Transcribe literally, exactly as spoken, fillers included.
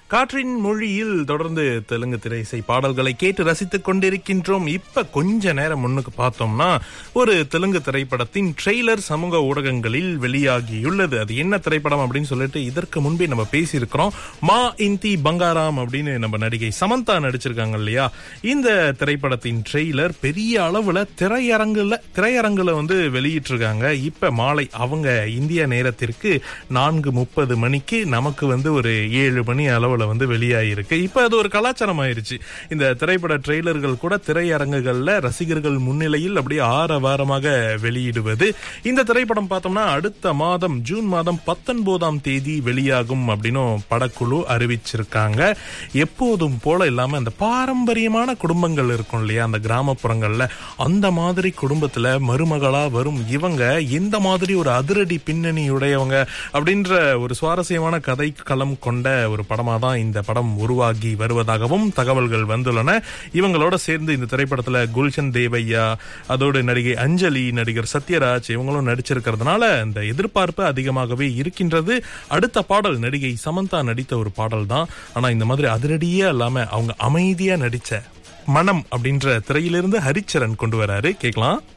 காற்றின் மொழியில் தொடர்ந்து தெலுங்கு திரை இசை பாடல்களை கேட்டு ரசித்துக் கொண்டிருக்கின்றோம். இப்ப கொஞ்ச நேரம் முன்னுக்கு பார்த்தோம்னா ஒரு தெலுங்கு திரைப்படத்தின் ட்ரெய்லர் சமூக ஊடகங்களில் வெளியாகியுள்ளது. அது என்ன திரைப்படம் அப்படின்னு சொல்லிட்டு இதற்கு முன்பே நம்ம பேசியிருக்கிறோம். மா இந்தி பங்காராம் அப்படின்னு நம்ம நடிகை சமந்தா நடிச்சிருக்காங்க இல்லையா? இந்த திரைப்படத்தின் ட்ரெய்லர் பெரிய அளவுல திரையரங்குல திரையரங்குல வந்து வெளியிட்டிருக்காங்க. இப்ப மாலை அவங்க இந்திய நேரத்திற்கு நான்கு முப்பது மணிக்கு நமக்கு வந்து ஒரு ஏழு மணி அளவு வந்து வெளியாயிருக்கு. இப்ப அது ஒரு கலாச்சாரம் ஆயிருச்சு. இந்த திரைப்பட ட்ரெய்லர்கள் கூட திரையரங்குகள்ல ரசிகர்கள் முன்னிலையில் அப்படியே ஆரவாரமாக வெளியிடுவது. இந்த திரைப்படம் பார்த்தோம்னா அடுத்த மாதம் ஜூன் மாதம் பத்தொன்பதாம் தேதி வெளியாகும் அப்படின்னு படக்குழு அறிவிச்சிருக்காங்க. எப்போதும் போல இல்லாம அந்த பாரம்பரியமான குடும்பங்கள் இருக்கும் இல்லையா, அந்த கிராமப்புறங்கள்ல அந்த மாதிரி குடும்பத்துல மருமகளா வரும் இவங்க எந்த மாதிரி ஒரு அதிரடி பின்னணியுடையவங்க அப்படின்ற ஒரு சுவாரஸ்யமான கதை களம் கொண்ட ஒரு படமா தான் இந்த படம் உருவாகி வருவதாகவும் தகவல்கள் வந்துள்ளன. இவங்களோட சேர்ந்து இந்த திரைப்படத்துல குல்ஷன் தேவையா, அதோடு நடிகை அஞ்சலி, நடிகர் சத்யராஜ் இவங்களும் நடிச்சிருக்கிறதுனால இந்த எதிர்பார்ப்பு அதிகமாகவே இருக்கின்றது. அடுத்த பாடல் நடிகை சமந்தா நடித்த ஒரு பாடல் தான். ஆனா இந்த மாதிரி அதிரடியே இல்லாம அவங்க அமைதியா நடிச்ச மனம் அப்படின்ற திரையிலிருந்து ஹரிச்சரன் கொண்டு வராரு. கேட்கலாம்.